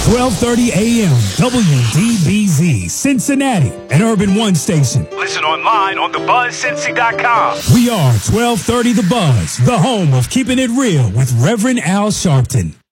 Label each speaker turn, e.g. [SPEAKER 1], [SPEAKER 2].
[SPEAKER 1] 1230 AM, WDBZ, Cincinnati, an Urban One station.
[SPEAKER 2] Listen online on thebuzzcincy.com.
[SPEAKER 1] We are 1230 The Buzz, the home of keeping it real with Reverend Al Sharpton.